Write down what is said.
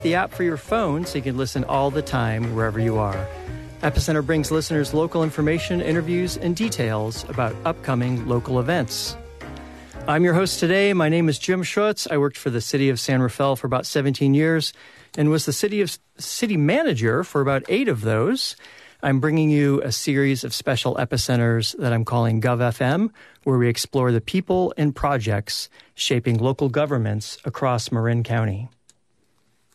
the app for your phone so you can listen all the time wherever you are. Epicenter brings listeners local information, interviews, and details about upcoming local events. I'm your host today. My name is Jim Schutz. I worked for the city of San Rafael for about 17 years and was the city manager for about 8 of those. I'm bringing you a series of special epicenters that I'm calling GovFM, where we explore the people and projects shaping local governments across Marin County.